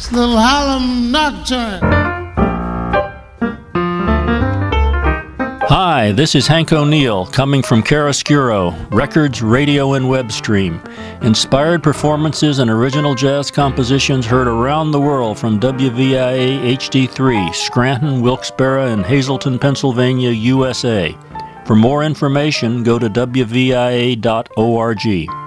Little Harlem Nocturne. Hi, this is Hank O'Neill, coming from Chiaroscuro, records, radio, and web stream. Inspired performances and original jazz compositions heard around the world from WVIA HD3, Scranton, Wilkes-Barre, and Hazleton, Pennsylvania, USA. For more information, go to WVIA.org.